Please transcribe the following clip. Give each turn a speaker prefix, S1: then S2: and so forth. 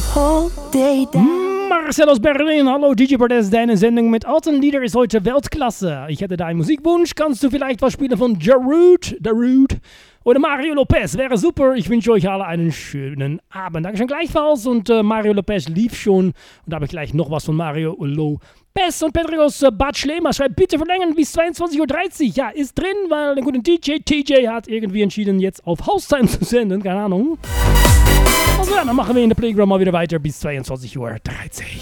S1: Whole day down.
S2: Marcel aus Berlin, hallo DJ Bardes, deine Sendung mit alten Lieder ist heute Weltklasse. Ich hätte da einen Musikwunsch, kannst du vielleicht was spielen von Darude oder Mario Lopez, wäre super. Ich wünsche euch alle einen schönen Abend. Dankeschön gleichfalls und Mario Lopez lief schon und da habe ich gleich noch was von Mario Lopez. Und Patrick aus Bad Schlema schreibt, bitte verlängern bis 22.30 Uhr. Ja, ist drin, weil der gute TJ hat irgendwie entschieden, jetzt auf Haustime zu senden, keine Ahnung. Also ja, dann machen wir in der Playground mal wieder weiter bis 22.30 Uhr.